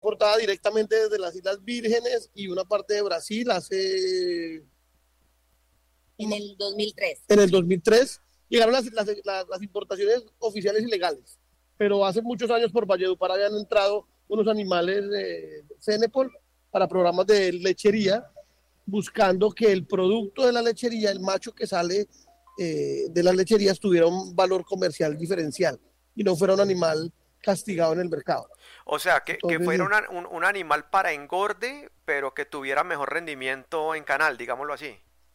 importada directamente desde las Islas Vírgenes y una parte de Brasil En el 2003. en el 2003. Llegaron las importaciones oficiales y legales, pero hace muchos años por Valledupar habían entrado unos animales de Cenepol para programas de lechería, buscando que el producto de la lechería, el macho que sale de las lecherías, tuviera un valor comercial diferencial y no fuera un animal castigado en el mercado. O sea, que Entonces, fuera un animal para engorde, pero que tuviera mejor rendimiento en canal, digámoslo así.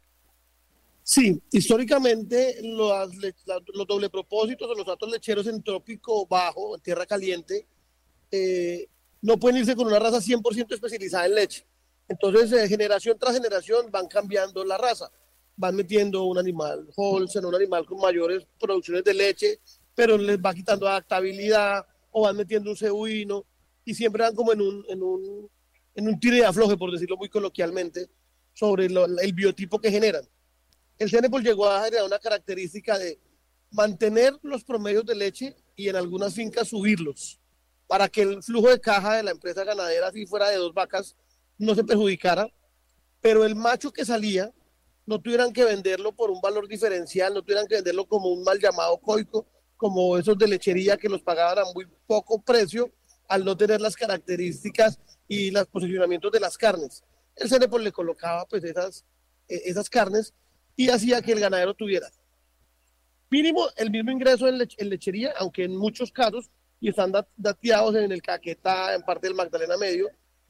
sí, históricamente los doble propósitos o los gatos lecheros en trópico bajo, en tierra caliente, eh, no pueden irse con una raza 100% especializada en leche. Entonces, generación tras generación van cambiando la raza. Van metiendo un animal Holstein, un animal con mayores producciones de leche, pero les va quitando adaptabilidad, o van metiendo un cebuino, y siempre van como en un tire de afloje, por decirlo muy coloquialmente, sobre el biotipo que generan. El Cenepol llegó a generar una característica de mantener los promedios de leche y en algunas fincas subirlos, para que el flujo de caja de la empresa ganadera, si fuera de 2 vacas, no se perjudicara, pero el macho que salía no tuvieran que venderlo por un valor diferencial, no tuvieran que venderlo como un mal llamado coico, como esos de lechería que los pagaban a muy poco precio al no tener las características y los posicionamientos de las carnes. El Cenepol le colocaba pues esas carnes y hacía que el ganadero tuviera mínimo el mismo ingreso en lechería, aunque en muchos casos, y están dateados en el Caquetá, en parte del Magdalena Medio,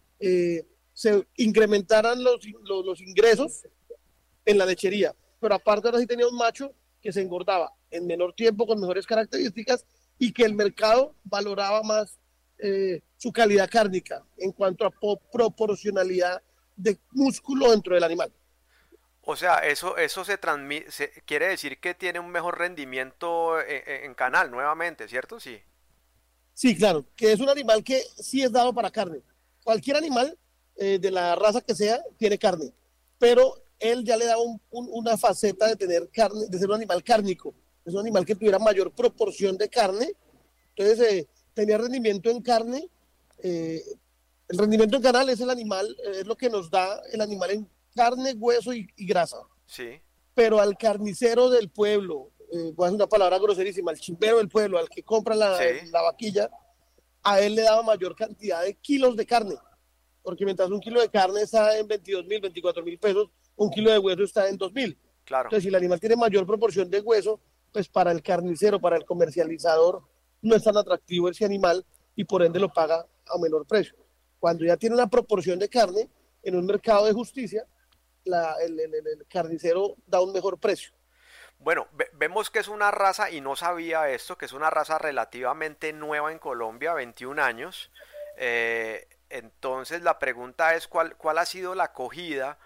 se incrementaran los ingresos en la lechería. Pero aparte ahora sí tenía un macho que se engordaba en menor tiempo, con mejores características, y que el mercado valoraba más su calidad cárnica en cuanto a proporcionalidad de músculo dentro del animal. O sea, eso se transmite, quiere decir que tiene un mejor rendimiento en canal nuevamente, ¿cierto? Sí. Sí, claro, que es un animal que sí es dado para carne. Cualquier animal de la raza que sea tiene carne, pero él ya le da una faceta de tener carne, de ser un animal cárnico. Es un animal que tuviera mayor proporción de carne, entonces tenía rendimiento en carne. eh, el rendimiento en canal es el animal, es lo que nos da el animal en carne, hueso y grasa. Sí, Pero al carnicero del pueblo, voy a decir una palabra groserísima, al chimbero del pueblo, al que compra sí, la vaquilla, a él le daba mayor cantidad de kilos de carne, porque mientras un kilo de carne está en 22.000, 24.000 pesos, un kilo de hueso está en 2.000. claro. Entonces, si el animal tiene mayor proporción de hueso, pues para el carnicero, para el comercializador, no es tan atractivo ese animal y por ende lo paga a menor precio. Cuando ya tiene una proporción de carne en un mercado de justicia, el carnicero da un mejor precio. Bueno, vemos que es una raza, y no sabía esto, que es una raza relativamente nueva en Colombia, 21 años. Entonces la pregunta es cuál ha sido la acogida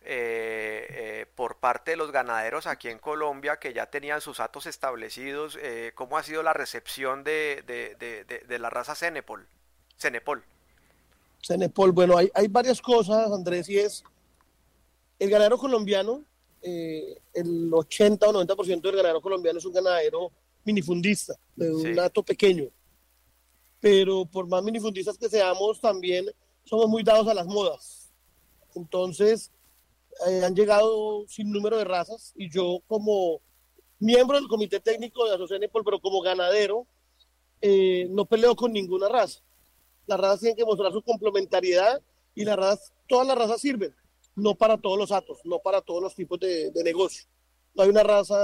por parte de los ganaderos aquí en Colombia que ya tenían sus hatos establecidos. ¿Cómo ha sido la recepción de la raza Cenepol? Cenepol. Cenepol, bueno, hay varias cosas, Andrés, y es el ganadero colombiano, el 80 o 90% del ganadero colombiano es un ganadero minifundista, de un Sí, hato pequeño, pero por más minifundistas que seamos, también somos muy dados a las modas. Entonces, han llegado sin número de razas y yo como miembro del comité técnico de Asocenepol, pero como ganadero, no peleo con ninguna raza. Las razas tienen que mostrar su complementariedad y todas las razas sirven, no para todos los atos, no para todos los tipos de negocio. No hay una raza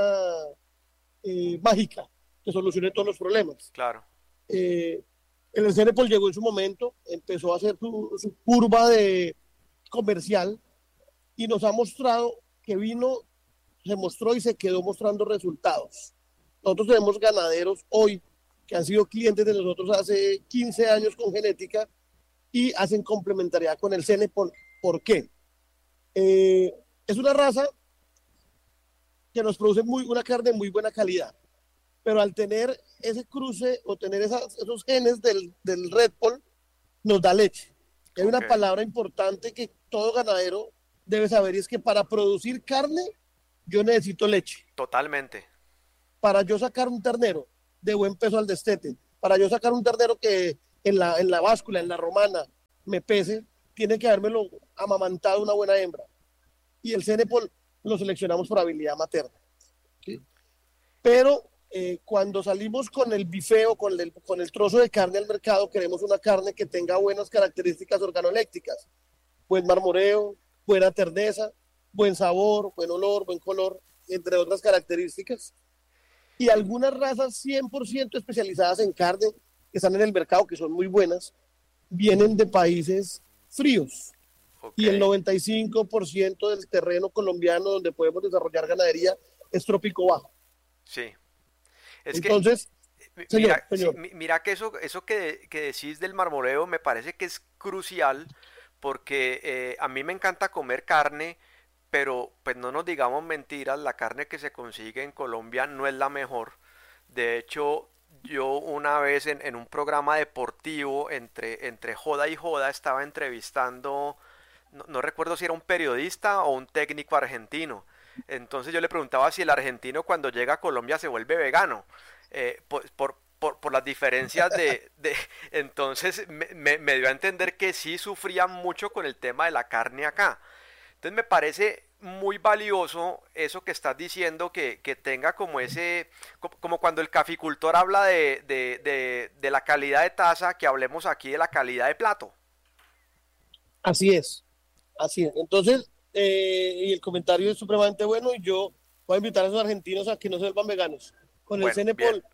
mágica que solucione todos los problemas. claro. Eh, el Cenepol llegó en su momento, empezó a hacer su curva de comercial y nos ha mostrado que vino, se mostró y se quedó mostrando resultados. Nosotros tenemos ganaderos hoy que han sido clientes de nosotros hace 15 años con genética y hacen complementariedad con el Cenepol. ¿Por qué? Es una raza que nos produce una carne de muy buena calidad, pero al tener ese cruce o tener esos genes del Red Bull, nos da leche. Y hay Ok, una palabra importante que todo ganadero debe saber y es que para producir carne yo necesito leche. totalmente. Para yo sacar un ternero de buen peso al destete, para yo sacar un ternero que en la báscula, en la romana, me pese, tiene que habérmelo amamantado una buena hembra. Y el Cenepol lo seleccionamos por habilidad materna. ¿Sí? Pero cuando salimos con el bifeo, con el trozo de carne al mercado, queremos una carne que tenga buenas características organoléctricas, buen marmoreo, buena terneza, buen sabor, buen olor, buen color, entre otras características. Y algunas razas 100% especializadas en carne que están en el mercado, que son muy buenas, vienen de países fríos. Ok, Y el 95% del terreno colombiano donde podemos desarrollar ganadería es trópico bajo. sí. Es que Entonces, señor, Mira, sí, señor, mira que eso que decís del marmoreo me parece que es crucial porque a mí me encanta comer carne, pero pues no nos digamos mentiras, la carne que se consigue en Colombia no es la mejor. De hecho, yo una vez en un programa deportivo entre joda y joda estaba entrevistando, no recuerdo si era un periodista o un técnico argentino. Entonces yo le preguntaba si el argentino cuando llega a Colombia se vuelve vegano, por las diferencias entonces me dio a entender que sí sufrían mucho con el tema de la carne acá. Entonces me parece muy valioso eso que estás diciendo, que tenga como como cuando el caficultor habla de la calidad de taza, que hablemos aquí de la calidad de plato. así es, así es. Entonces, y el comentario es supremamente bueno y yo voy a invitar a esos argentinos a que no se vuelvan veganos. Con el Bueno, bien. Cenepol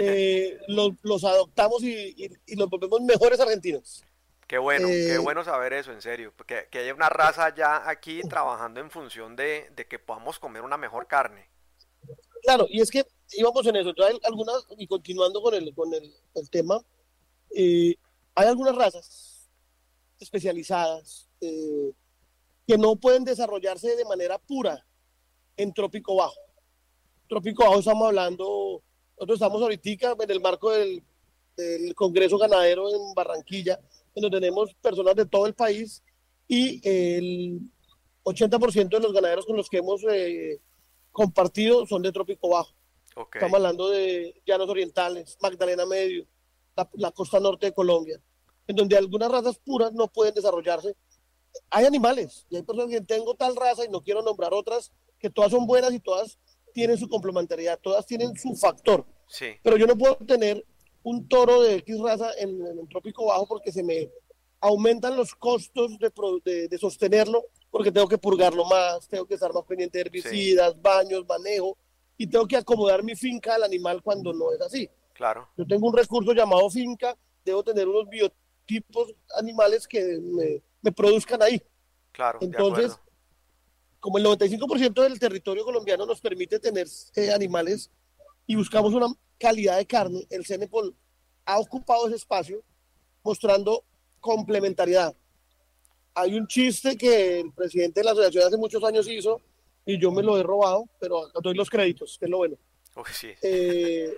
los adoptamos y los volvemos mejores argentinos. Qué Eh, bueno saber eso, en serio, porque que haya una raza ya aquí trabajando en función de que podamos comer una mejor carne. claro, y es que íbamos en eso. Entonces, hay algunas, y continuando el tema, eh, hay algunas razas especializadas que no pueden desarrollarse de manera pura en trópico bajo. Trópico bajo estamos hablando, nosotros estamos ahorita en el marco del Congreso Ganadero en Barranquilla, en donde tenemos personas de todo el país y el 80% de los ganaderos con los que hemos compartido son de trópico bajo. Ok, Estamos hablando de llanos orientales, Magdalena Medio, la costa norte de Colombia, en donde algunas razas puras no pueden desarrollarse. Hay animales y hay personas que tengo tal raza y no quiero nombrar otras, que todas son buenas y todas tienen su complementariedad, todas tienen su factor. sí, Pero yo no puedo tener un toro de X raza en el trópico bajo porque se me aumentan los costos de sostenerlo, porque tengo que purgarlo más, tengo que estar más pendiente de sí, herbicidas, baños, manejo, y tengo que acomodar mi finca al animal cuando no es así. claro, Yo tengo un recurso llamado finca, debo tener unos biotipos animales que me produzcan ahí. claro, de acuerdo. Entonces, como el 95% del territorio colombiano nos permite tener animales y buscamos una calidad de carne, el Cenepol ha ocupado ese espacio mostrando complementariedad. Hay un chiste que el presidente de la asociación hace muchos años hizo y yo me lo he robado, pero doy los créditos, que es lo bueno. Uy, sí, Eh,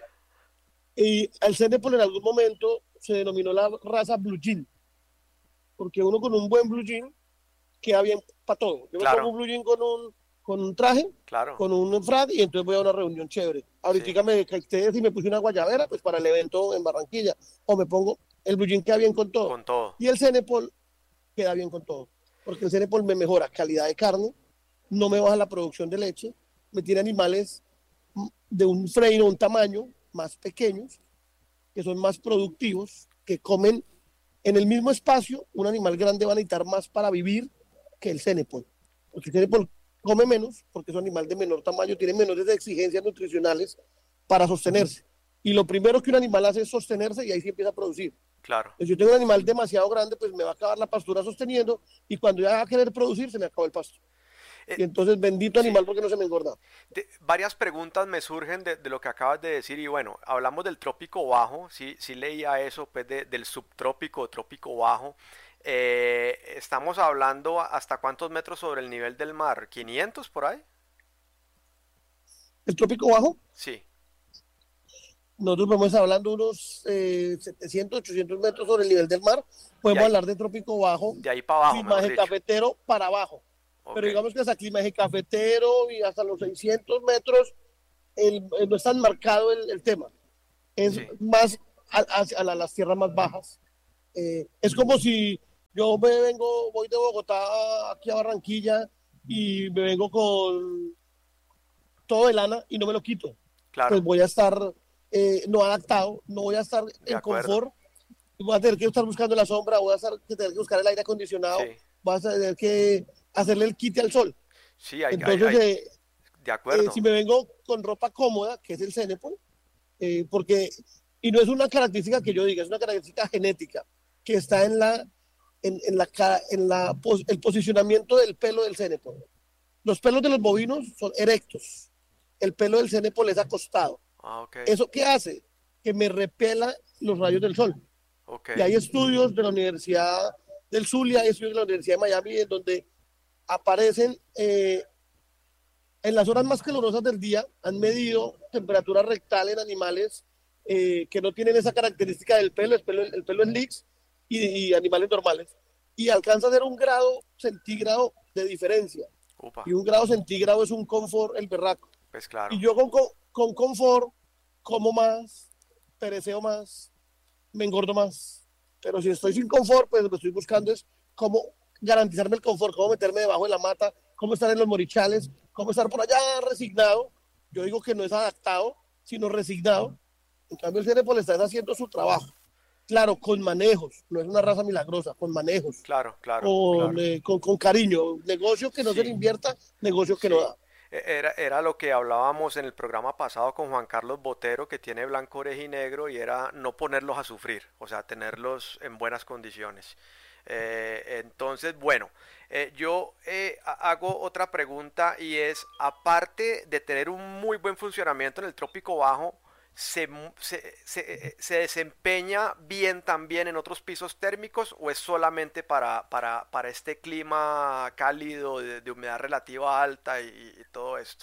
y el Cenepol en algún momento se denominó la raza Blue Jean, porque uno con un buen Blue Jean queda bien para todo. Yo me pongo claro, un blue jean con un traje, claro, con un frac y entonces voy a una reunión chévere. sí, Ahorita me caché y me puse una guayabera pues para el evento en Barranquilla. O me pongo, el blue jean queda bien con todo. con todo, Y el Cenepol queda bien con todo. Porque el Cenepol me mejora calidad de carne, no me baja la producción de leche, me tiene animales de un freino, un tamaño más pequeños, que son más productivos, que comen en el mismo espacio. Un animal grande va a necesitar más para vivir que el Cenepol. Porque el Cenepol come menos, porque es un animal de menor tamaño, tiene menores exigencias nutricionales para sostenerse. Y lo primero que un animal hace es sostenerse y ahí sí empieza a producir. claro. Entonces, yo tengo un animal demasiado grande, pues me va a acabar la pastura sosteniendo y cuando ya va a querer producir, se me acabó el pasto. Eh, Y entonces, bendito sí, animal porque no se me engorda. varias preguntas me surgen de lo que acabas de decir y bueno, hablamos del trópico bajo, sí, sí leía eso, pues del subtrópico, trópico bajo. Estamos hablando hasta cuántos metros sobre el nivel del mar, 500 por ahí. El trópico bajo, Sí, nosotros podemos estar hablando unos 700, 800 metros sobre el nivel del mar. de Podemos ahí, hablar de trópico bajo, de ahí para abajo, mejor climaje dicho. cafetero para abajo. Ok, Pero digamos que hasta climaje cafetero y hasta los 600 metros no es tan marcado el tema. Es sí, más las tierras más bajas. Es como si voy de Bogotá aquí a Barranquilla y me vengo con todo de lana y no me lo quito. Pues Claro, voy a estar no adaptado, no voy a estar de en acuerdo. confort, voy a tener que estar buscando la sombra, tener que buscar el aire acondicionado, Sí, voy a tener que hacerle el quite al sol. sí, Entonces, de si acuerdo. me vengo con ropa cómoda, que es el Cenepol, porque, y no es una característica que yo diga, es una característica genética que está en el posicionamiento del pelo del Cenepol. Los pelos de los bovinos son erectos, el pelo del Cenepol es acostado. Ah, ok, ¿Eso qué hace? Que me repela los rayos del sol. ok, Y hay estudios de la Universidad del Zulia, hay estudios de la Universidad de Miami, en donde aparecen en las horas más calurosas del día, han medido temperatura rectal en animales que no tienen esa característica del pelo, el pelo en leaks y animales normales, y alcanza a ser 1 grado centígrado de diferencia. upa, Y 1 grado centígrado es un confort, el berraco. pues Y claro, yo con confort como más, pereceo más, me engordo más. Pero si estoy sin confort, pues lo que estoy buscando es cómo garantizarme el confort, cómo meterme debajo de la mata, cómo estar en los morichales, cómo estar por allá resignado. Yo digo que no es adaptado, sino resignado. En cambio, el Cenepol está haciendo su trabajo. Claro, con manejos, no es una raza milagrosa, con manejos, claro, claro, claro. con cariño. Negocio que no se le Sí, invierta, negocio que no sí. da. Era lo que hablábamos en el programa pasado con Juan Carlos Botero, que tiene blanco, oreja y negro, y era no ponerlos a sufrir, o sea, tenerlos en buenas condiciones. Entonces, bueno, yo hago otra pregunta y es, aparte de tener un muy buen funcionamiento en el trópico bajo, se desempeña bien también en otros pisos térmicos o es solamente para este clima cálido de humedad relativa alta y todo esto?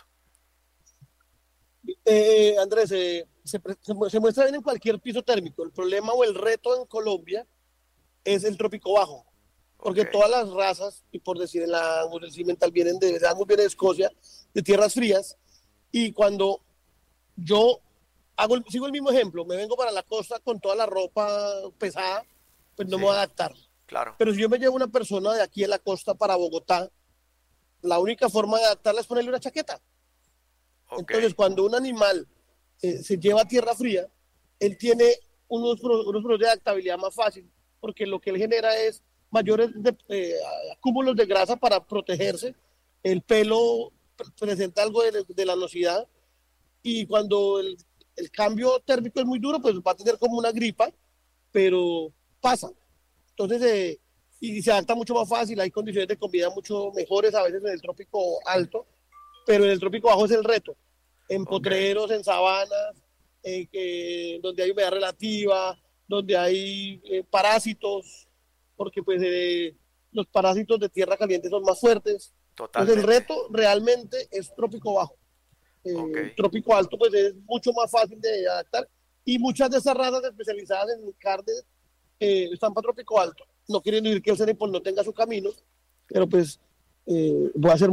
Andrés, se muestra bien en cualquier piso térmico. El problema o el reto en Colombia es el trópico bajo, Ok, porque todas las razas, y por decir el Angus, el Cimental, el Angus viene de Escocia, de tierras frías, y cuando yo sigo el mismo ejemplo, me vengo para la costa con toda la ropa pesada, pues no me voy sí, a adaptar. claro, Pero si yo me llevo una persona de aquí a la costa para Bogotá, la única forma de adaptarla es ponerle una chaqueta. ok, Entonces, cuando un animal se lleva a tierra fría, él tiene unos procesos de adaptabilidad más fácil, porque lo que él genera es mayores acúmulos de grasa para protegerse. El pelo presenta algo de la nosidad y cuando el cambio térmico es muy duro, pues va a tener como una gripa, pero pasa. Entonces, y se adapta mucho más fácil, hay condiciones de comida mucho mejores a veces en el trópico alto, pero en el trópico bajo es el reto. En ok, potreros, en sabanas, donde hay humedad relativa, donde hay parásitos, porque pues los parásitos de tierra caliente son más fuertes. Entonces el totalmente, reto realmente es trópico bajo. ok, Trópico alto pues es mucho más fácil de adaptar y muchas de esas razas especializadas en carne están para trópico alto. No quieren decir que el Cenepol no tenga su camino, pero pues voy a ser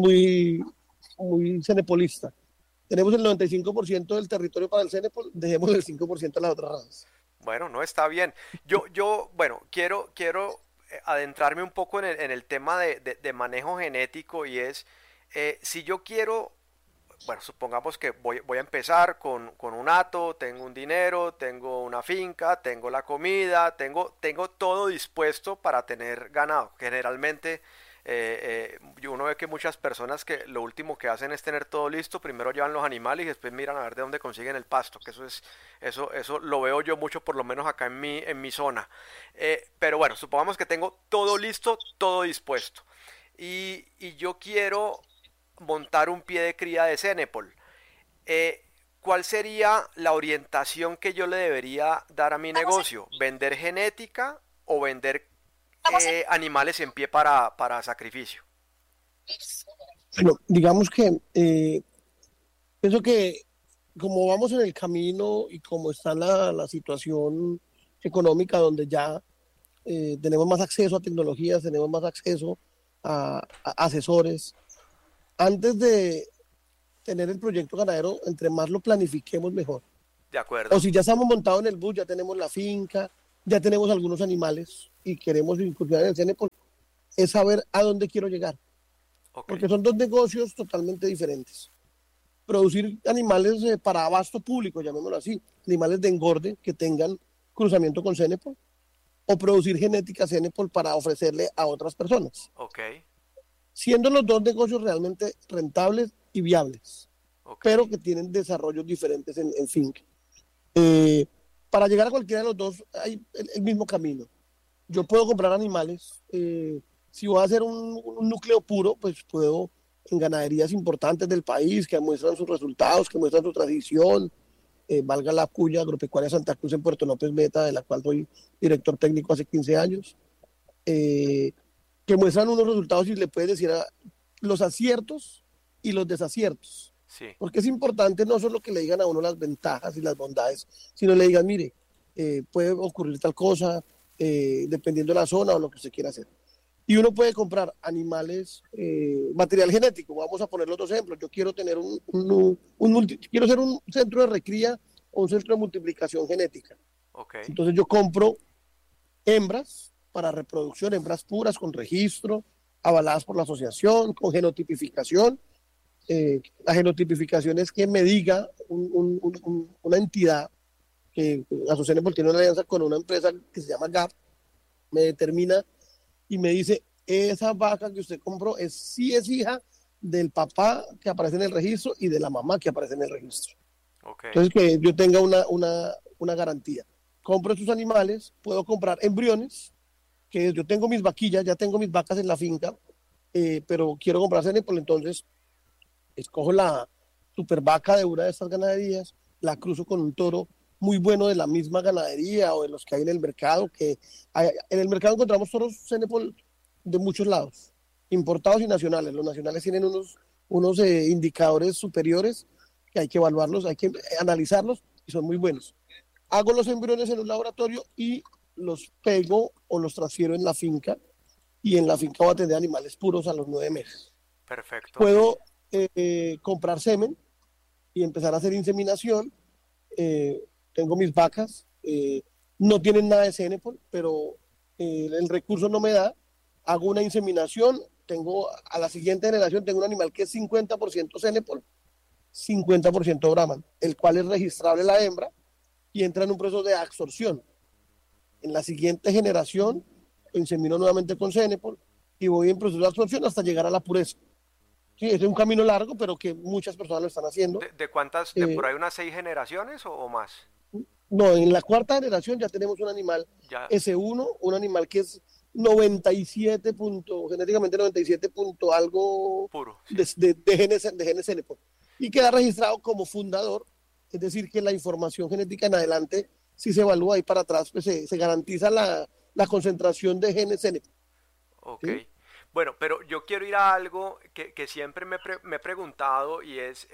muy cenepolista. Tenemos el 95% del territorio para el Cenepol, dejemos el 5% a las otras razas. bueno, no está bien. Bueno, quiero adentrarme un poco en el tema de manejo genético y es, si yo quiero, bueno, supongamos que voy a empezar con un hato, tengo un dinero, tengo una finca, tengo la comida, tengo todo dispuesto para tener ganado. Generalmente uno ve que muchas personas que lo último que hacen es tener todo listo, primero llevan los animales y después miran a ver de dónde consiguen el pasto, que eso lo veo yo mucho por lo menos acá en mi zona. Pero bueno, supongamos que tengo todo listo, todo dispuesto. Y yo quiero montar un pie de cría de Cenepol. Eh, ¿Cuál sería la orientación que yo le debería dar a mi negocio? ¿Vender genética o vender animales en pie para sacrificio? Bueno, digamos que pienso que como vamos en el camino y como está la situación económica donde ya tenemos más acceso a tecnologías, tenemos más acceso a asesores, antes de tener el proyecto ganadero, entre más lo planifiquemos mejor. De O acuerdo. si ya estamos montados en el bus, ya tenemos la finca, ya tenemos algunos animales. y queremos incursionar en el CENEPOL, es saber a dónde quiero llegar, Ok, porque son dos negocios totalmente diferentes. Producir animales para abasto público, llamémoslo así, animales de engorde que tengan cruzamiento con CENEPOL, o producir genética CENEPOL para ofrecerle a otras personas, ok, siendo los dos negocios realmente rentables y viables, ok, pero que tienen desarrollos diferentes en finca. Eh, para llegar a cualquiera de los dos hay el mismo camino. Yo puedo comprar animales. Si voy a hacer un núcleo puro, pues puedo en ganaderías importantes del país que muestran sus resultados, que muestran su tradición. Valga la cuya, Agropecuaria Santa Cruz en Puerto López Meta, de la cual soy director técnico hace 15 años, eh, que muestran unos resultados y le puedes decir los aciertos y los desaciertos. sí, Porque es importante no solo que le digan a uno las ventajas y las bondades, sino le digan, mire, puede ocurrir tal cosa, dependiendo de la zona o lo que usted quiera hacer. Y uno puede comprar animales, material genético. Vamos a poner los dos ejemplos. Yo quiero tener quiero ser un centro de recría o un centro de multiplicación genética. ok, Entonces yo compro hembras para reproducción, hembras puras con registro, avaladas por la asociación, con genotipificación. La genotipificación es que me diga una entidad que Asociación tiene una alianza con una empresa que se llama GAP, me determina y me dice, esa vaca que usted compró sí es hija del papá que aparece en el registro y de la mamá que aparece en el registro. ok, Entonces, que yo tenga una garantía. Compro sus animales, puedo comprar embriones, que yo tengo mis vaquillas, ya tengo mis vacas en la finca, pero quiero comprar Cenepol, entonces escojo la super vaca de una de estas ganaderías, la cruzo con un toro muy bueno de la misma ganadería o de los que hay en el mercado, en el mercado encontramos toros Cenepol de muchos lados, importados y nacionales. Los nacionales tienen unos indicadores superiores que hay que evaluarlos, hay que analizarlos y son muy buenos. Hago los embriones en un laboratorio y los pego o los transfiero en la finca y en la finca voy a tener animales puros a los 9 meses. perfecto, Puedo comprar semen y empezar a hacer inseminación. Tengo mis vacas, no tienen nada de Cenepol, pero el recurso no me da. Hago una inseminación, tengo a la siguiente generación, tengo un animal que es 50% Cenepol, 50% Brahman, el cual es registrable la hembra y entra en un proceso de absorción. En la siguiente generación, insemino nuevamente con Cenepol y voy en proceso de absorción hasta llegar a la pureza. Sí, es un camino largo, pero que muchas personas lo están haciendo. de cuántas, de por Eh, ahí unas 6 generaciones o más? no, en la cuarta generación ya tenemos un animal Ya, S1, un animal que es 97 punto, genéticamente 97 punto algo puro, sí, de genes Cenepol. Y queda registrado como fundador, es decir, que la información genética en adelante, si se evalúa ahí para atrás, pues se garantiza la concentración de genes Cenepol. ok. ¿Sí? Bueno, pero yo quiero ir a algo que siempre me he preguntado y es,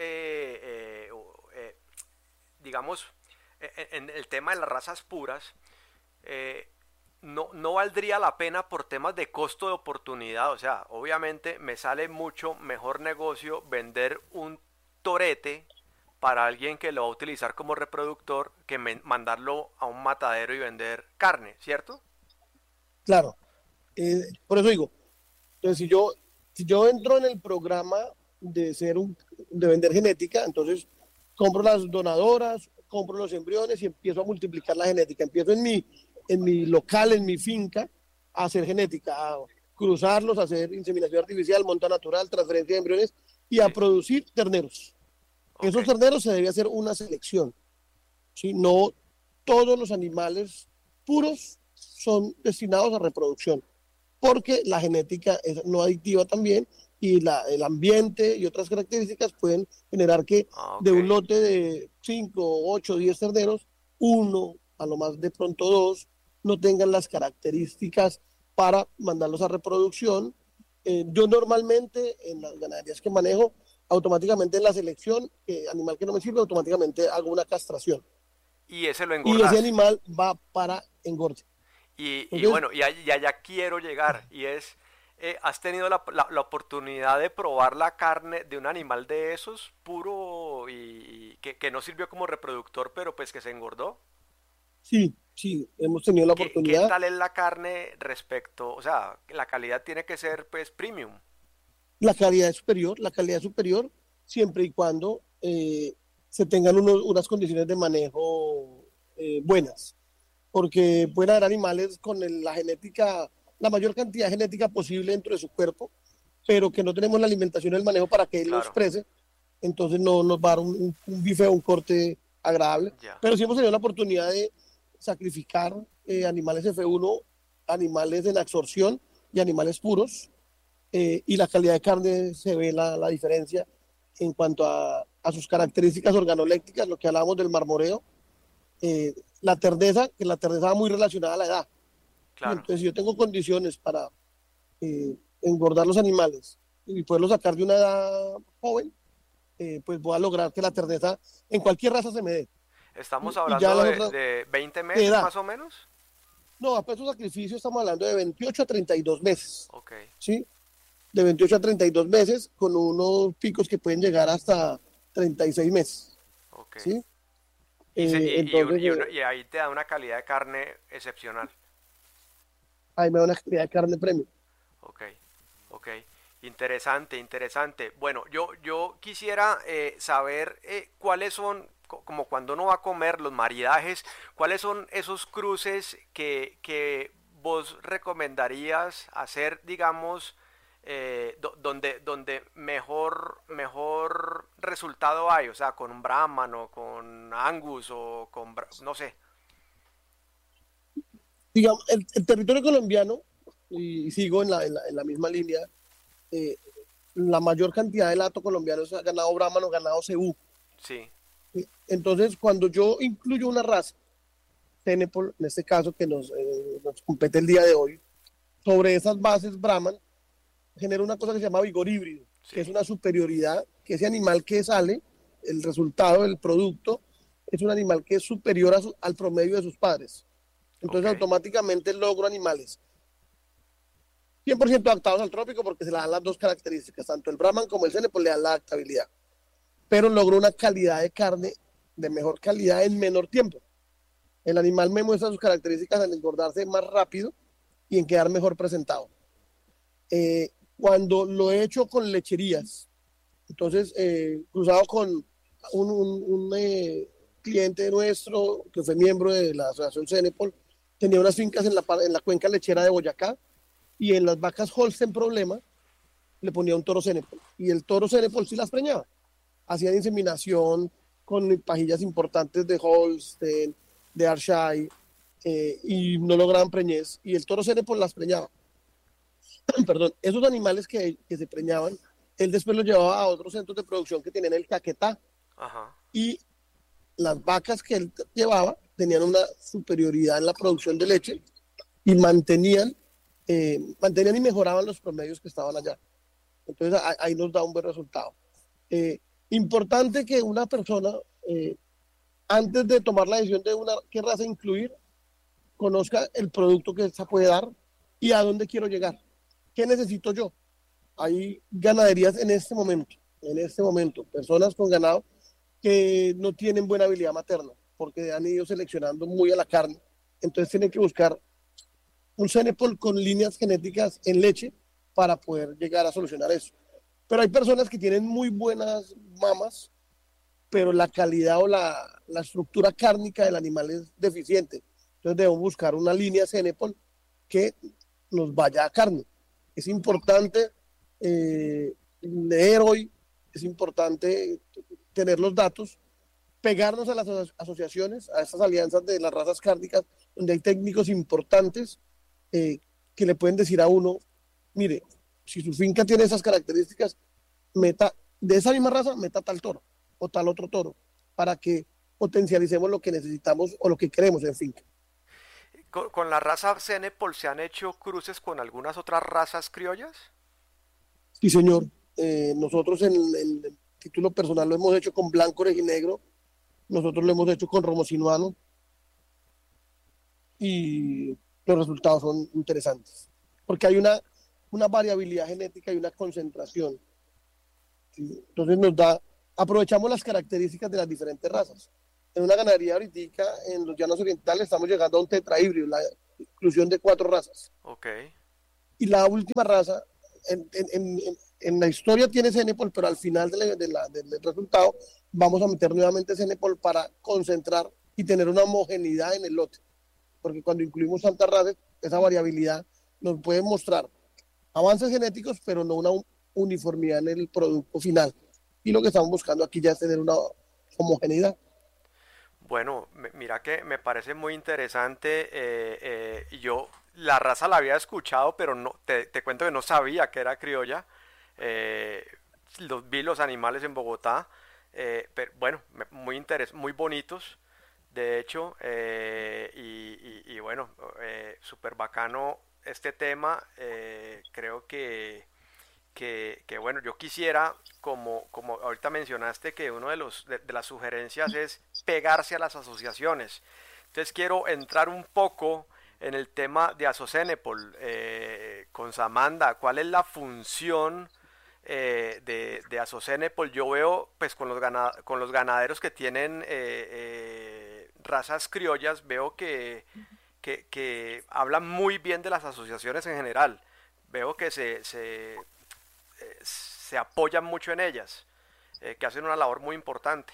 digamos, en el tema de las razas puras, eh, no valdría la pena por temas de costo de oportunidad. O sea, obviamente me sale mucho mejor negocio vender un torete para alguien que lo va a utilizar como reproductor que mandarlo a un matadero y vender carne, ¿cierto? Claro. Por eso digo, entonces si yo entro en el programa de vender genética, entonces compro las donadoras, compro los embriones y empiezo a multiplicar la genética. Empiezo en mi local, en mi finca, a hacer genética, a cruzarlos, a hacer inseminación artificial, monta natural, transferencia de embriones y a Sí, producir terneros. ok. Esos terneros se debe hacer una selección, ¿sí? No todos los animales puros son destinados a reproducción, porque la genética es no adictiva también y el ambiente y otras características pueden generar que Ah, de ok. un lote de 5, 8, 10 terneros, uno, a lo más de pronto dos, no tengan las características para mandarlos a reproducción. Yo normalmente en las ganaderías que manejo, automáticamente en la selección, animal que no me sirve, automáticamente hago una castración Y ese lo y ese engordás. animal va para engorde. Y Entonces, bueno, y allá quiero llegar. Y es, ¿has tenido la oportunidad de probar la carne de un animal de esos, puro y que no sirvió como reproductor, pero pues que se engordó? sí, Sí, hemos tenido la ¿Qué oportunidad. tal es la carne respecto, o sea, la calidad tiene que ser pues premium? La calidad es superior siempre y cuando se tengan unas condiciones de manejo buenas, porque pueden haber animales con la genética, la mayor cantidad de genética posible dentro de su cuerpo, pero que no tenemos la alimentación y el manejo para que él lo Claro, exprese, entonces no nos va a dar un bife o un corte agradable. ya. Pero sí hemos tenido la oportunidad de sacrificar animales F1, animales en absorción y animales puros, y la calidad de carne se ve la diferencia en cuanto a sus características organolépticas, lo que hablábamos del marmoreo, la terneza, que la terneza va muy relacionada a la edad. Y Claro. entonces, si yo tengo condiciones para engordar los animales y poderlos sacar de una edad joven, pues voy a lograr que la terneza en cualquier raza se me dé. Estamos Y ya hablando las otras, de 20 de meses edad. más o menos. No, a peso sacrificio estamos hablando de 28 a 32 meses, Ok, ¿sí? De 28 a 32 meses, con unos picos que pueden llegar hasta 36 meses, ok. ¿sí? Y, Entonces, y ahí te da una calidad de carne excepcional. ahí me da una cantidad de carne premium. Ok, ok. Interesante, interesante. Bueno, yo quisiera saber cuáles son, como cuando uno va a comer, los maridajes, cuáles son esos cruces que vos recomendarías hacer, digamos, donde mejor resultado hay, o sea, con un Brahman o con Angus o con, no sé. Digamos, el territorio colombiano, y sigo en la misma línea, eh, la mayor cantidad de lato colombiano es ganado Brahman o ganado Cebú. Sí, ¿Sí? Entonces, cuando yo incluyo una raza, Tenepol, en este caso que nos compete el día de hoy, sobre esas bases Brahman, genera una cosa que se llama vigor híbrido, que es sí, una superioridad, que ese animal que sale, el resultado del producto, es un animal que es superior al promedio de sus padres. ok, Entonces, automáticamente logro animales 100% adaptados al trópico porque se le dan las dos características, tanto el Brahman como el Cene, pues le dan la adaptabilidad. Pero logro una calidad de carne de mejor calidad en menor tiempo. El animal me muestra sus características en engordarse más rápido y en quedar mejor presentado. Cuando lo he hecho con lecherías, entonces cruzado con un cliente nuestro que fue miembro de la asociación Cenepol, tenía unas fincas en la cuenca lechera de Boyacá y en las vacas Holstein problema le ponía un toro Cenepol y el toro Cenepol sí las preñaba. Hacían inseminación con pajillas importantes de Holstein, de Ayrshire, y no lograban preñez y el toro Cenepol las preñaba. Perdón, esos animales que se preñaban, él después los llevaba a otros centros de producción que tenían el Caquetá ajá, y las vacas que él llevaba tenían una superioridad en la producción de leche y mantenían y mejoraban los promedios que estaban allá. Entonces ahí nos da un buen resultado. Eh, Importante que una persona, antes de tomar la decisión de qué raza incluir, conozca el producto que esa puede dar y a dónde quiero llegar. ¿Qué necesito yo? Hay ganaderías en este momento, personas con ganado que no tienen buena habilidad materna porque han ido seleccionando muy a la carne. Entonces tienen que buscar un Cenepol con líneas genéticas en leche para poder llegar a solucionar eso. Pero hay personas que tienen muy buenas mamas, pero la calidad o la estructura cárnica del animal es deficiente. Entonces debemos buscar una línea Cenepol que nos vaya a carne. Es importante leer hoy, es importante tener los datos, pegarnos a las asociaciones, a estas alianzas de las razas cárnicas, donde hay técnicos importantes eh, que le pueden decir a uno, mire, si su finca tiene esas características, meta de esa misma raza, meta tal toro o tal otro toro, para que potencialicemos lo que necesitamos o lo que queremos en finca. con la raza Cenepol se han hecho cruces con algunas otras razas criollas. Sí, señor. Nosotros en el título personal lo hemos hecho con blanco, negro, nosotros lo hemos hecho con romo sinuano y los resultados son interesantes, porque hay una variabilidad genética y una concentración. ¿Sí? Entonces aprovechamos las características de las diferentes razas. en una ganadería ahorita en los llanos orientales estamos llegando a un tetrahíbrido, la inclusión de 4 razas. Ok. Y la última raza, en la historia tiene Cenepol, pero al final del resultado vamos a meter nuevamente Cenepol para concentrar y tener una homogeneidad en el lote. Porque cuando incluimos tantas razas, esa variabilidad nos puede mostrar avances genéticos, pero no una uniformidad en el producto final. Y lo que estamos buscando aquí ya es tener una homogeneidad. Bueno, mira que me parece muy interesante. Y yo la raza la había escuchado, pero no, te cuento que no sabía que era criolla. Eh, Vi los animales en Bogotá, pero bueno, muy bonitos, de hecho, y bueno, súper bacano este tema. Creo que bueno, yo quisiera, como ahorita mencionaste, que uno de las sugerencias es pegarse a las asociaciones. Entonces quiero entrar un poco en el tema de Asocenepol, con Samantha. ¿Cuál es la función de Asocenepol? Yo veo, pues con los ganaderos que tienen razas criollas, veo que hablan muy bien de las asociaciones en general. Veo que se apoyan mucho en ellas, que hacen una labor muy importante.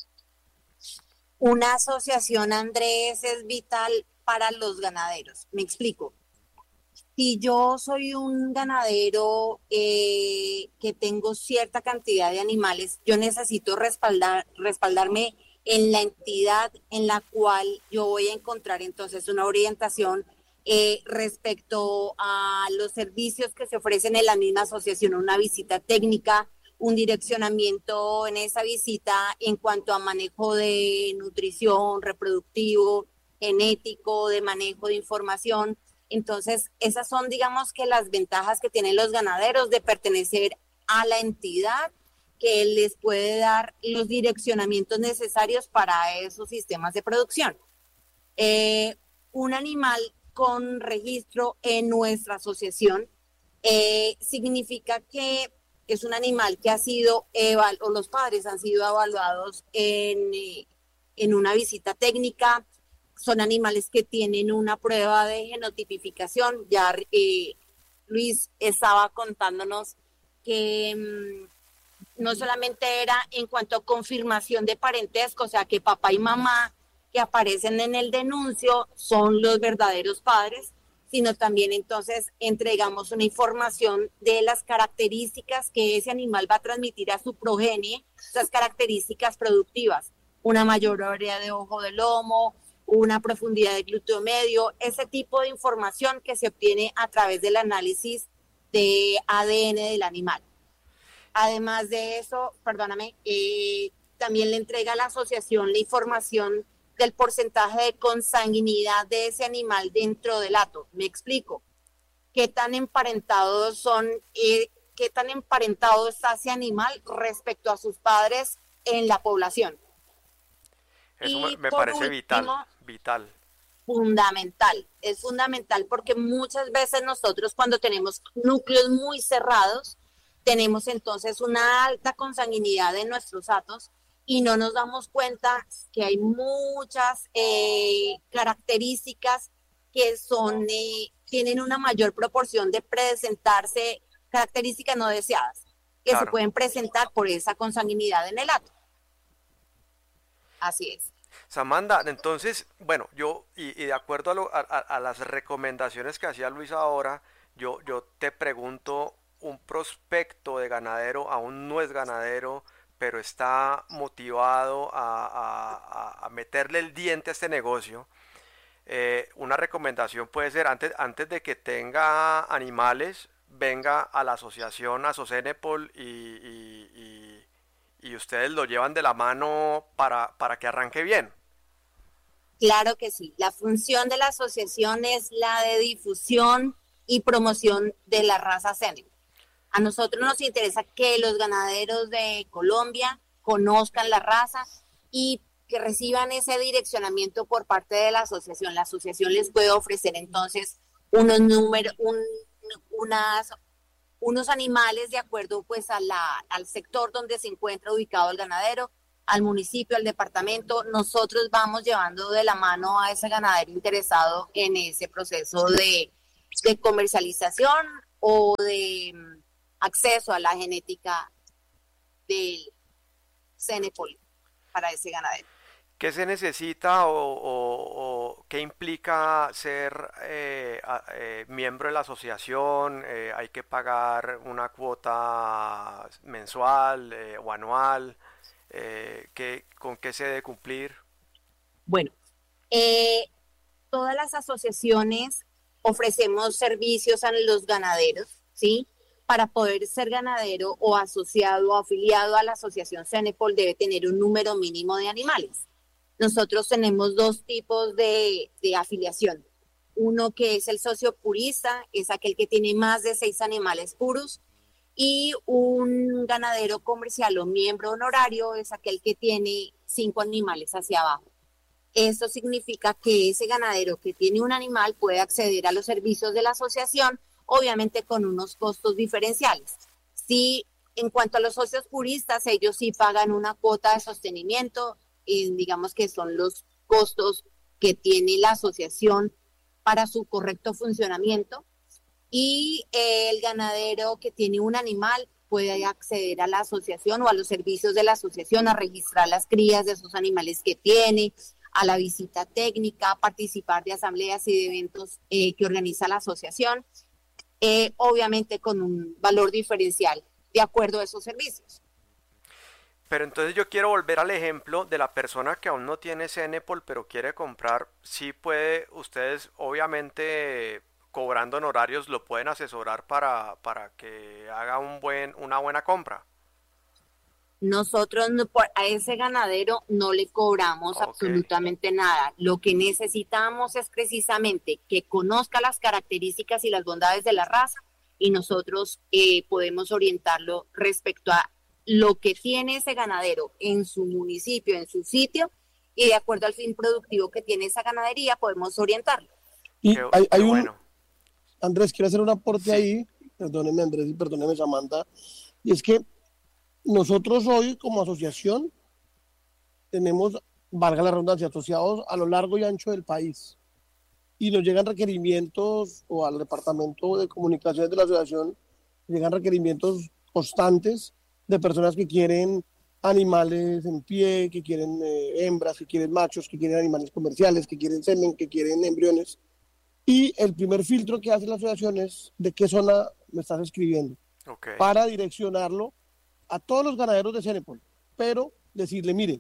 Una asociación, Andrés, es vital para los ganaderos. Me explico. Si yo soy un ganadero que tengo cierta cantidad de animales, yo necesito respaldarme en la entidad en la cual yo voy a encontrar entonces una orientación respecto a los servicios que se ofrecen en la misma asociación, una visita técnica, un direccionamiento en esa visita en cuanto a manejo de nutrición, reproductivo, genético, de manejo de información. Entonces, esas son, digamos, que las ventajas que tienen los ganaderos de pertenecer a la entidad que les puede dar los direccionamientos necesarios para esos sistemas de producción. Un animal con registro en nuestra asociación significa que es un animal que ha sido, o los padres han sido evaluados en una visita técnica. Son animales que tienen una prueba de genotipificación. Ya Luis estaba contándonos que no solamente era en cuanto a confirmación de parentesco, o sea, que papá y mamá que aparecen en el denuncio son los verdaderos padres, sino también entonces entregamos una información de las características que ese animal va a transmitir a su progenie, las características productivas, una mayor área de ojo de lomo, una profundidad de glúteo medio, ese tipo de información que se obtiene a través del análisis de ADN del animal. Además de eso, perdóname, también le entrega a la asociación la información del porcentaje de consanguinidad de ese animal dentro del hato. Me explico. ¿Qué tan emparentados son, qué tan emparentado está ese animal respecto a sus padres en la población? Eso Y me por parece vital, último, vital. fundamental, es fundamental porque muchas veces nosotros cuando tenemos núcleos muy cerrados, tenemos entonces una alta consanguinidad de nuestros hatos y no nos damos cuenta que hay muchas características que son, tienen una mayor proporción de presentarse, características no deseadas, que se Claro. pueden presentar por esa consanguinidad en el hato. Así es. Samantha, entonces, bueno, y de acuerdo a las recomendaciones que hacía Luis ahora, yo te pregunto, un prospecto de ganadero aún no es ganadero, pero está motivado a meterle el diente a este negocio. Una recomendación puede ser, antes de que tenga animales, venga a la asociación Asocenepol y ustedes lo llevan de la mano para que arranque bien. Claro que sí. La función de la asociación es la de difusión y promoción de la raza Cenepol. A nosotros nos interesa que los ganaderos de Colombia conozcan la raza y que reciban ese direccionamiento por parte de la asociación. La asociación les puede ofrecer entonces unos números, unos animales de acuerdo pues al sector donde se encuentra ubicado el ganadero. al municipio, al departamento, nosotros vamos llevando de la mano a ese ganadero interesado en ese proceso de comercialización o de acceso a la genética del Cenepol para ese ganadero. ¿Qué se necesita o qué implica ser miembro de la asociación? ¿Hay que pagar una cuota mensual o anual? ¿Con qué se debe cumplir? Bueno, todas las asociaciones ofrecemos servicios a los ganaderos, ¿sí? Para poder ser ganadero o asociado o afiliado a la asociación Cenepol debe tener un número mínimo de animales. Nosotros tenemos dos tipos de afiliación. Uno que es el socio purista, es aquel que tiene más de 6 animales puros, y un ganadero comercial o miembro honorario es aquel que tiene 5 animales hacia abajo. Esto significa que ese ganadero que tiene un animal puede acceder a los servicios de la asociación, obviamente con unos costos diferenciales. Sí, en cuanto a los socios puristas, ellos sí pagan una cuota de sostenimiento, digamos que son los costos que tiene la asociación para su correcto funcionamiento, y el ganadero que tiene un animal puede acceder a la asociación o a los servicios de la asociación, a registrar las crías de sus animales que tiene, a la visita técnica, a participar de asambleas y de eventos que organiza la asociación, obviamente con un valor diferencial de acuerdo a esos servicios. Pero entonces yo quiero volver al ejemplo de la persona que aún no tiene Cenepol pero quiere comprar. Sí puede, ustedes obviamente cobrando honorarios lo pueden asesorar para que haga una buena compra. Nosotros a ese ganadero no le cobramos absolutamente nada. Lo que necesitamos es precisamente que conozca las características y las bondades de la raza, y nosotros podemos orientarlo respecto a lo que tiene ese ganadero en su municipio, en su sitio, y de acuerdo al fin productivo que tiene esa ganadería podemos orientarlo. Y hay bueno. Andrés, quiero hacer un aporte Sí. ahí, perdóneme Andrés y perdóneme Samantha, y es que nosotros hoy como asociación tenemos, valga la redundancia, asociados a lo largo y ancho del país, y nos llegan requerimientos, o al departamento de comunicaciones de la asociación llegan requerimientos constantes de personas que quieren animales en pie, que quieren hembras, que quieren machos, que quieren animales comerciales, que quieren semen, que quieren embriones. Y el primer filtro que hace la asociación es de qué zona me estás escribiendo, Okay. para direccionarlo a todos los ganaderos de Cenepol, pero decirle, mire,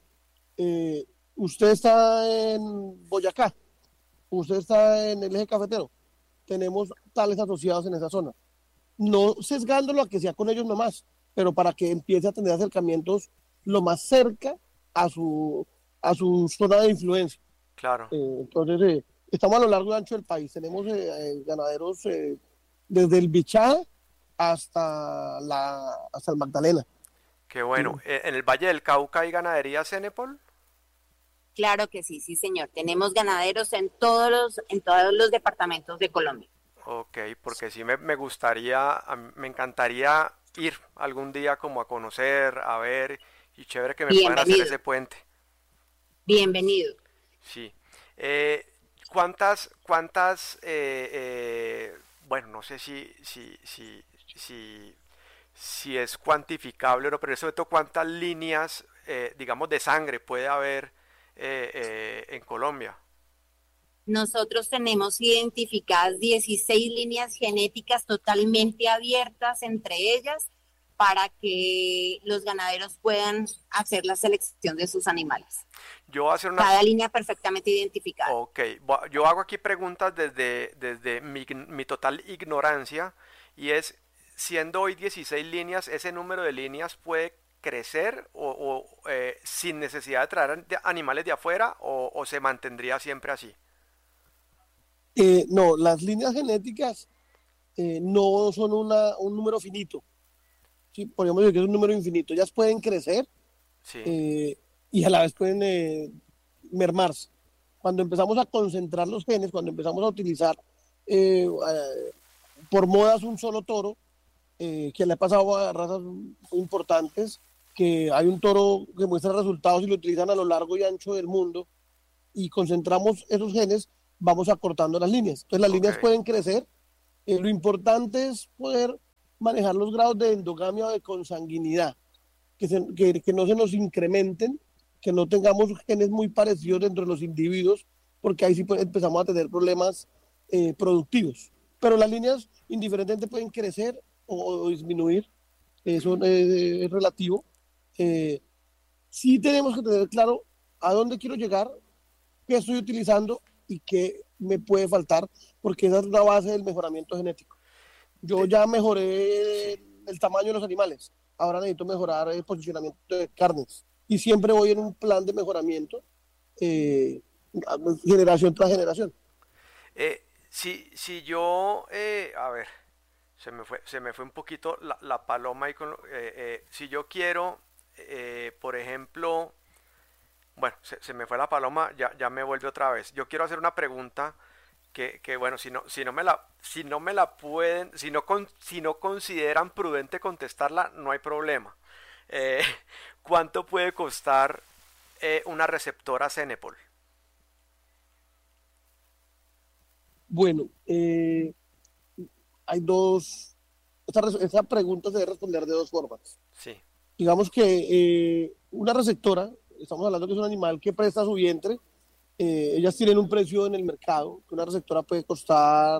usted está en Boyacá, usted está en el eje cafetero, tenemos tales asociados en esa zona. No sesgándolo a que sea con ellos nomás, pero para que empiece a tener acercamientos lo más cerca a su zona de influencia. Claro. Entonces, estamos a lo largo y ancho del país. Tenemos ganaderos desde el Bichá hasta el Magdalena. Qué bueno. ¿En el Valle del Cauca hay ganadería Cenepol? Claro que sí, sí señor. Tenemos ganaderos en todos los departamentos de Colombia. Ok, porque sí me gustaría, me encantaría ir algún día como a conocer, a ver, y chévere que me puedan hacer ese puente. Bienvenido. Sí. Bueno, no sé si es cuantificable o no, pero sobre todo cuántas líneas, digamos, de sangre puede haber en Colombia. Nosotros tenemos identificadas 16 líneas genéticas totalmente abiertas entre ellas para que los ganaderos puedan hacer la selección de sus animales. Yo voy a hacer cada línea perfectamente identificada. Ok, yo hago aquí preguntas desde mi total ignorancia, y es, siendo hoy 16 líneas, ¿ese número de líneas puede crecer sin necesidad de traer animales de afuera o se mantendría siempre así? No, las líneas genéticas no son un número finito. Sí, podríamos decir que es un número infinito. Ellas pueden crecer, sí, y a la vez pueden mermarse. Cuando empezamos a concentrar los genes, cuando empezamos a utilizar por modas un solo toro, que le ha pasado a razas muy importantes, que hay un toro que muestra resultados y lo utilizan a lo largo y ancho del mundo, y concentramos esos genes, vamos acortando las líneas. Entonces las Ok. líneas pueden crecer. Lo importante es poder manejar los grados de endogamia o de consanguinidad, que no se nos incrementen, que no tengamos genes muy parecidos dentro de los individuos, porque ahí sí empezamos a tener problemas productivos. Pero las líneas indiferentemente pueden crecer o disminuir, eso es relativo. Eh, sí tenemos que tener claro a dónde quiero llegar, qué estoy utilizando y qué me puede faltar, porque esa es la base del mejoramiento genético. Yo De- ya mejoré sí. el tamaño de los animales, ahora necesito mejorar el posicionamiento de carnes y siempre voy en un plan de mejoramiento, eh, generación tras generación. Si yo, a ver, se me fue un poquito la paloma ahí si yo quiero, por ejemplo, bueno, se me fue la paloma, ya me vuelve otra vez. Yo quiero hacer una pregunta bueno, si no me la pueden, si no consideran prudente contestarla, no hay problema. Eh, ¿Cuánto puede costar una receptora Cenepol? Bueno, hay dos, esta pregunta se debe responder de dos formas. Sí, Digamos que una receptora, estamos hablando que es un animal que presta su vientre, ellas tienen un precio en el mercado, que una receptora puede costar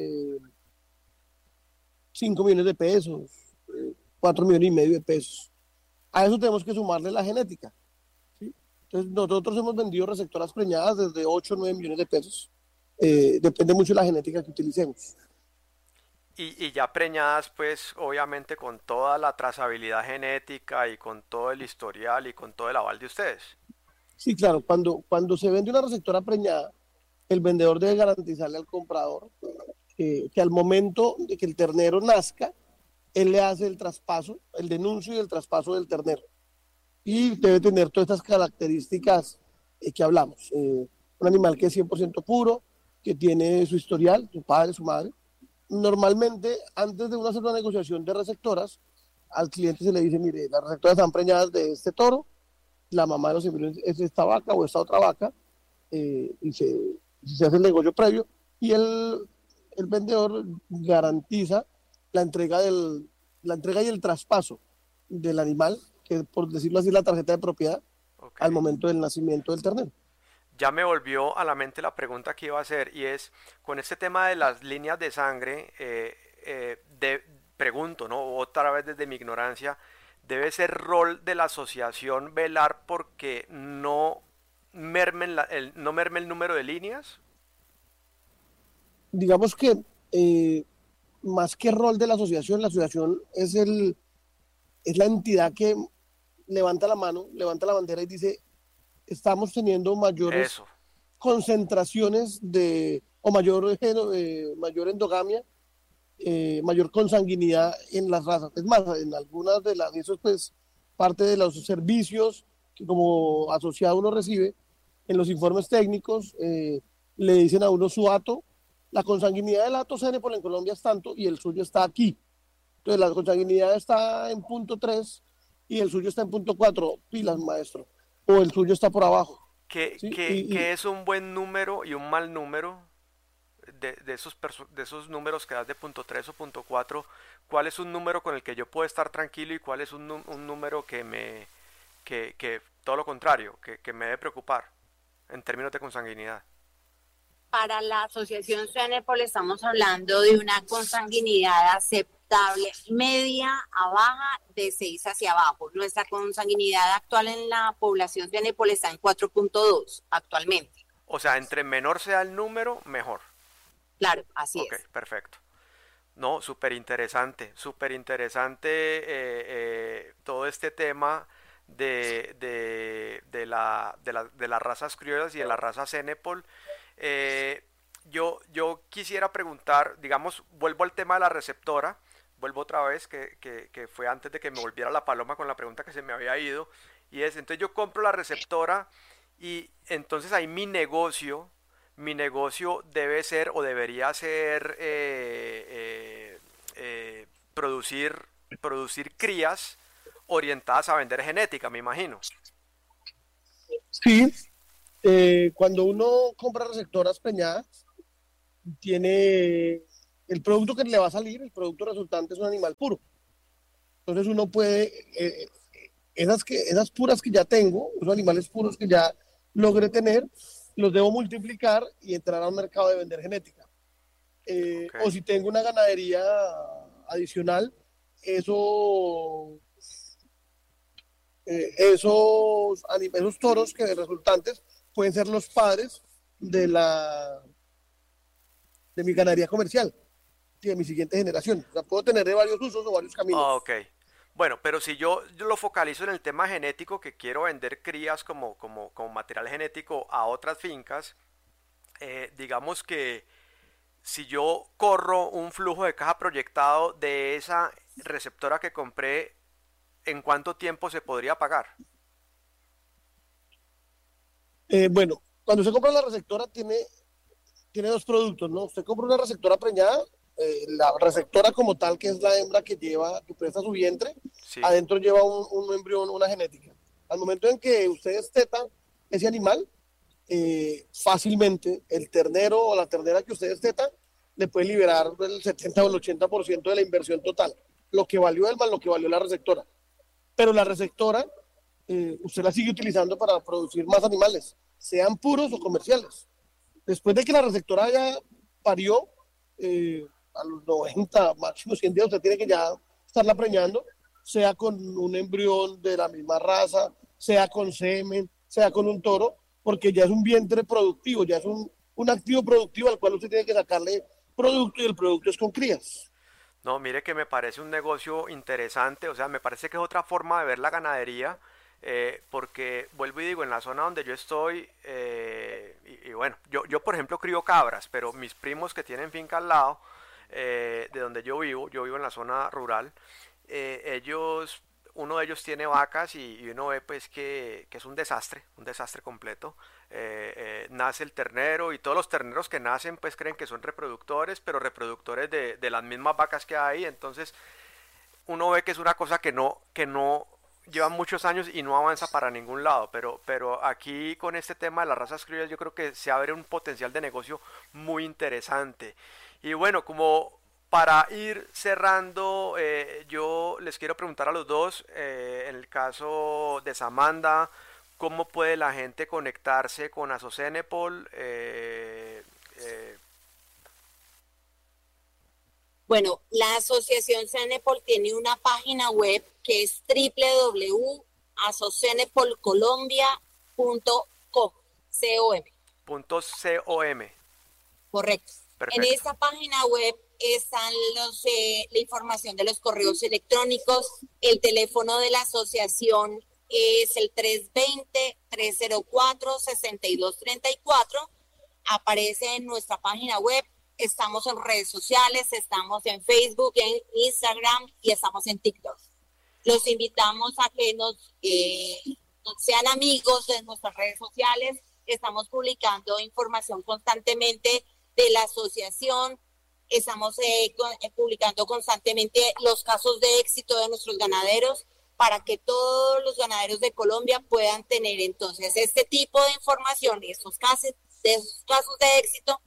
5 millones de pesos, 4 millones y medio de pesos. A eso tenemos que sumarle la genética, ¿sí? Entonces nosotros hemos vendido receptoras preñadas desde 8 o 9 millones de pesos. Depende mucho de la genética que utilicemos. y ya preñadas, pues obviamente con toda la trazabilidad genética y con todo el historial y con todo el aval de ustedes. Sí, claro, cuando se vende una receptora preñada, el vendedor debe garantizarle al comprador que al momento de que el ternero nazca, él le hace el traspaso, el denuncio y el traspaso del ternero. Y debe tener todas estas características que hablamos. Un animal que es 100% puro, que tiene su historial, su padre, su madre. Normalmente, antes de hacer una negociación de receptoras, al cliente se le dice, mire, las receptoras están preñadas de este toro, la mamá de los embriones es esta vaca o esta otra vaca, y se hace el negocio previo, y el vendedor garantiza la entrega, la entrega y el traspaso del animal, que por decirlo así es la tarjeta de propiedad, Ok. al momento del nacimiento del ternero. Ya me volvió a la mente la pregunta que iba a hacer y es, con este tema de las líneas de sangre, pregunto, ¿no? Otra vez desde mi ignorancia, ¿debe ser rol de la asociación velar porque no merme el número de líneas? Digamos que más que rol de la asociación es la entidad que levanta la mano, levanta la bandera y dice, estamos teniendo mayores Eso. concentraciones o mayor endogamia, mayor consanguinidad en las razas. Es más, en algunas de las, eso es pues parte de los servicios que como asociado uno recibe, en los informes técnicos le dicen a uno su hato, la consanguinidad del hato Cenepol en Colombia es tanto y el suyo está aquí. Entonces la consanguinidad está en punto 3 y el suyo está en punto 4 pilas maestro, o el suyo está por abajo. ¿Sí? ¿Qué es un buen número y un mal número de esos números que das de punto 3 o punto 4? ¿Cuál es un número con el que yo puedo estar tranquilo y cuál es un número que todo lo contrario, que me debe preocupar en términos de consanguinidad? Para la asociación CENEPOL estamos hablando de una consanguinidad aceptable, media a baja, de 6 hacia abajo. Nuestra consanguinidad actual en la población CENEPOL está en 4.2 actualmente. O sea, entre menor sea el número, mejor. Claro, así Ok, es. perfecto. No, súper interesante todo este tema de las razas criollas y de la raza Cenepol. Eh, yo quisiera preguntar, digamos, vuelvo al tema de la receptora, vuelvo otra vez, que fue antes de que me volviera la paloma con la pregunta que se me había ido, y es, entonces yo compro la receptora y entonces ahí mi negocio debe ser o debería ser producir crías orientadas a vender genética, me imagino. Sí, cuando uno compra receptoras preñadas, tiene el producto que le va a salir, el producto resultante es un animal puro. Entonces uno puede, esas puras que ya tengo, esos animales puros que ya logré tener, los debo multiplicar y entrar a un mercado de vender genética. Ok. O si tengo una ganadería adicional, eso, esos toros que resultantes pueden ser los padres de de mi ganadería comercial y de mi siguiente generación. O sea, puedo tener de varios usos o varios Ok. caminos. Bueno, pero si yo lo focalizo en el tema genético, que quiero vender crías como material genético a otras fincas, digamos que si yo corro un flujo de caja proyectado de esa receptora que compré, ¿en cuánto tiempo se podría pagar? Bueno, cuando se compra la receptora tiene dos productos, ¿no? Usted compra una receptora preñada, la receptora como tal, que es la hembra que presta su vientre, Sí. adentro lleva un embrión, una genética. Al momento en que usted desteta ese animal, fácilmente el ternero o la ternera que usted desteta le puede liberar el 70 o el 80% de la inversión total, lo que valió el más lo que valió la receptora. Pero la receptora, usted la sigue utilizando para producir más animales, sean puros o comerciales. Después de que la receptora ya parió, a los 90, máximo 100 días, usted tiene que ya estarla preñando, sea con un embrión de la misma raza, sea con semen, sea con un toro, porque ya es un vientre productivo, ya es un activo productivo al cual usted tiene que sacarle producto y el producto es con crías. No, mire que me parece un negocio interesante, o sea, me parece que es otra forma de ver la ganadería, porque vuelvo y digo, en la zona donde yo estoy, y bueno, yo por ejemplo crío cabras, pero mis primos que tienen finca al lado, de donde yo vivo en la zona rural, ellos, uno de ellos tiene vacas y uno ve pues que es un desastre completo. Nace el ternero y todos los terneros que nacen pues creen que son reproductores, pero reproductores de las mismas vacas que hay, entonces uno ve que es una cosa que no lleva muchos años y no avanza para ningún lado, pero aquí con este tema de las razas criollas yo creo que se abre un potencial de negocio muy interesante. Y bueno, como para ir cerrando, yo les quiero preguntar a los dos, en el caso de Samantha, ¿cómo puede la gente conectarse con Asocenepol? Eh, Bueno, la Asociación Cenepol tiene una página web que es www.asocenepolcolombia.com. .com. Correcto. En Perfecto. esa página web están la información de los correos electrónicos. El teléfono de la asociación es el 320-304-6234. Aparece en nuestra página web. Estamos en redes sociales, estamos en Facebook, en Instagram y estamos en TikTok. Los invitamos a que sean amigos de nuestras redes sociales. Estamos publicando información constantemente de la asociación. Estamos publicando constantemente los casos de éxito de nuestros ganaderos para que todos los ganaderos de Colombia puedan tener entonces este tipo de información y esos casos de éxito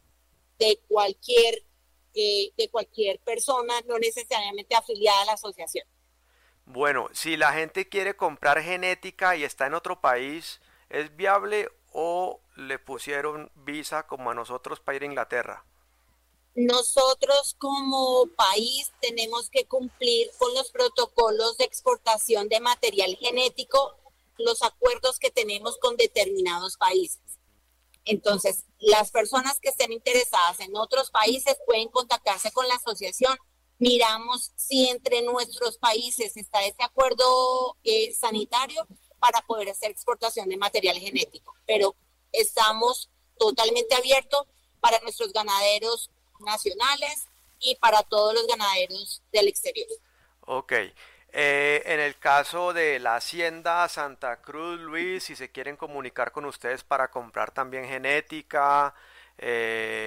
de cualquier persona, no necesariamente afiliada a la asociación. Bueno, si la gente quiere comprar genética y está en otro país, ¿es viable o le pusieron visa como a nosotros para ir a Inglaterra? Nosotros como país tenemos que cumplir con los protocolos de exportación de material genético, los acuerdos que tenemos con determinados países. Entonces, las personas que estén interesadas en otros países pueden contactarse con la asociación. Miramos si entre nuestros países está ese acuerdo sanitario para poder hacer exportación de material genético. Pero estamos totalmente abiertos para nuestros ganaderos nacionales y para todos los ganaderos del exterior. Ok. En el caso de la Hacienda Santa Cruz, Luis, si se quieren comunicar con ustedes para comprar también genética,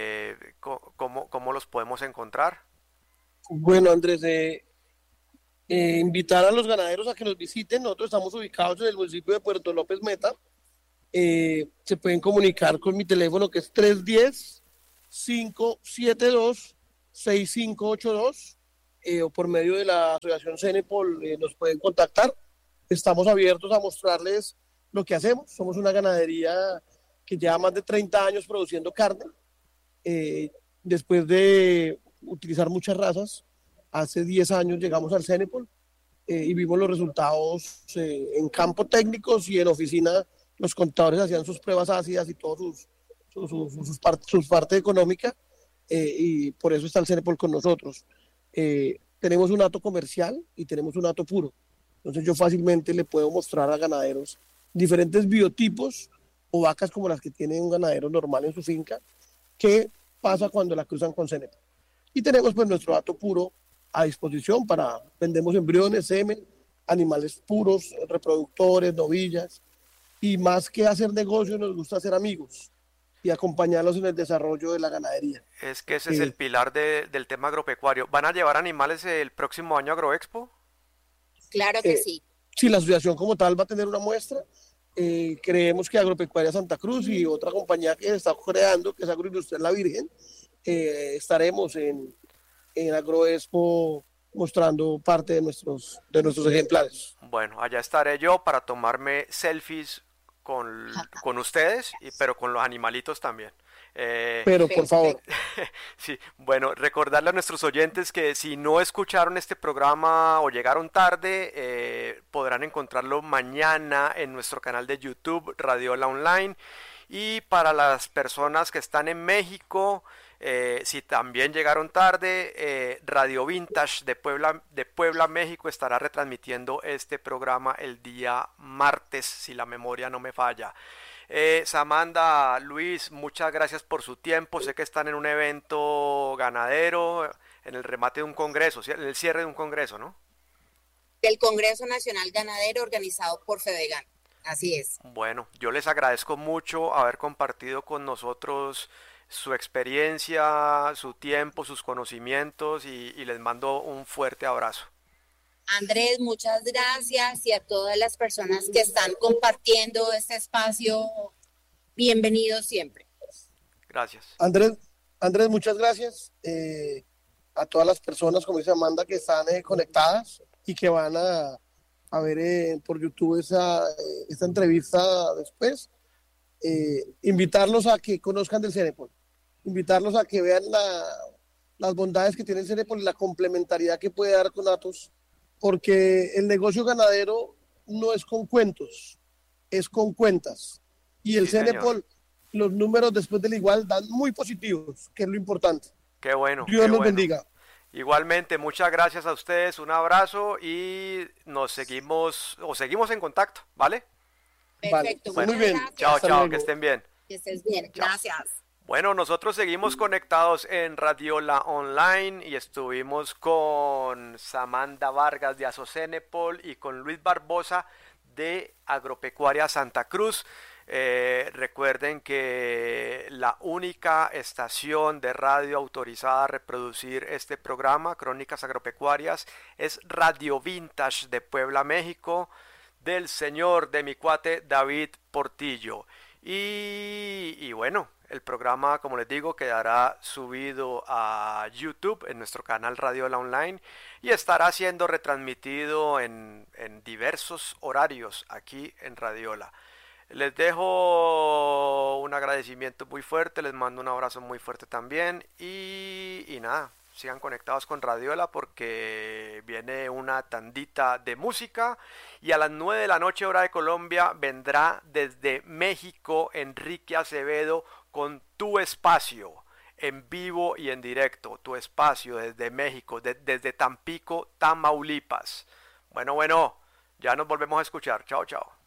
¿cómo los podemos encontrar? Bueno, Andrés, Invitar a los ganaderos a que nos visiten. Nosotros estamos ubicados en el municipio de Puerto López Meta. Se pueden comunicar con mi teléfono, que es 310-572-6582, o por medio de la asociación Cenepol nos pueden contactar. Estamos abiertos a mostrarles lo que hacemos. Somos una ganadería que lleva más de 30 años produciendo carne. Después de utilizar muchas razas, hace 10 años llegamos al Cenepol y vimos los resultados en campo técnicos, y en oficina los contadores hacían sus pruebas ácidas y todas sus partes económicas, y por eso está el Cenepol con nosotros. Tenemos un hato comercial y tenemos un hato puro. Entonces yo fácilmente le puedo mostrar a ganaderos diferentes biotipos o vacas como las que tiene un ganadero normal en su finca, qué pasa cuando la cruzan con Cenepol. Y tenemos pues nuestro hato puro a disposición vendemos embriones, semen, animales puros, reproductores, novillas, y más que hacer negocio nos gusta hacer amigos y acompañarlos en el desarrollo de la ganadería. Es que ese es el pilar del tema agropecuario. ¿Van a llevar animales el próximo año a Agroexpo? Claro que sí. Sí, la asociación como tal va a tener una muestra. Creemos que Agropecuaria Santa Cruz y otra compañía que se está creando, que es Agroindustrial La Virgen, estaremos en Agroexpo mostrando parte de nuestros ejemplares. Bueno, allá estaré yo para tomarme selfies con ustedes, pero con los animalitos también. Pero por favor. Sí, bueno, recordarle a nuestros oyentes que si no escucharon este programa o llegaron tarde, podrán encontrarlo mañana en nuestro canal de YouTube, Radiola Online. Y para las personas que están en México, si también llegaron tarde, Radio Vintage de Puebla, México estará retransmitiendo este programa el día martes, si la memoria no me falla. Samantha, Luis, muchas gracias por su tiempo. Sé que están en un evento ganadero, en el remate de un congreso, en el cierre de un congreso, ¿no? Del Congreso Nacional Ganadero organizado por Fedegan. Así es. Bueno, yo les agradezco mucho haber compartido con nosotros su experiencia, su tiempo, sus conocimientos, y les mando un fuerte abrazo. Andrés, muchas gracias, y a todas las personas que están compartiendo este espacio, bienvenidos siempre. Gracias. Andrés, muchas gracias. A todas las personas, como dice Amanda, que están conectadas y que van a ver por YouTube esta entrevista después. Invitarlos a que conozcan del Cenepol, invitarlos a que vean las bondades que tiene el Cenepol y la complementariedad que puede dar con Atos, porque el negocio ganadero no es con cuentos, es con cuentas. Y el Cenepol, los números después del igual dan muy positivos, que es lo importante. Qué bueno. Dios los bendiga. Igualmente, muchas gracias a ustedes, un abrazo, y seguimos en contacto, ¿vale? Perfecto, vale. Muy bien. Chao, que estén bien. Que estés bien, chao. Gracias. Bueno, nosotros seguimos conectados en Radiola Online y estuvimos con Samantha Vargas de Asocenepol y con Luis Barbosa de Agropecuaria Santa Cruz. Recuerden que la única estación de radio autorizada a reproducir este programa, Crónicas Agropecuarias, es Radio Vintage de Puebla, México, del señor de mi cuate David Portillo. Y bueno, el programa, como les digo, quedará subido a YouTube en nuestro canal Radiola Online y estará siendo retransmitido en diversos horarios aquí en Radiola. Les dejo un agradecimiento muy fuerte, les mando un abrazo muy fuerte también, y nada, sigan conectados con Radiola porque viene una tandita de música, y a las 9 de la noche hora de Colombia vendrá desde México Enrique Acevedo con Tu Espacio, en vivo y en directo, Tu Espacio desde México, desde Tampico, Tamaulipas. Bueno, ya nos volvemos a escuchar. Chao.